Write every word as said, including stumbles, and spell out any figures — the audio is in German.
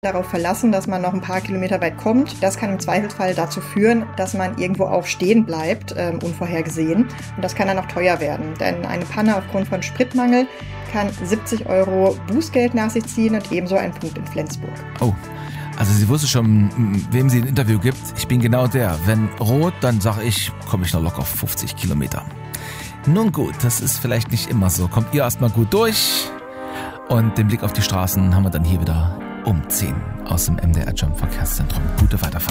darauf verlassen, dass man noch ein paar Kilometer weit kommt. Das kann im Zweifelsfall dazu führen, dass man irgendwo auch stehen bleibt, ähm, unvorhergesehen. Und das kann dann auch teuer werden. Denn eine Panne aufgrund von Spritmangel kann siebzig Euro Bußgeld nach sich ziehen und ebenso ein Punkt in Flensburg. Oh, also sie wusste schon, wem sie ein Interview gibt. Ich bin genau der. Wenn rot, dann sage ich, komme ich noch locker auf fünfzig Kilometer. Nun gut, das ist vielleicht nicht immer so. Kommt ihr erstmal gut durch. Und den Blick auf die Straßen haben wir dann hier wieder um zehn aus dem M D R Jump Verkehrszentrum. Gute Weiterfahrt.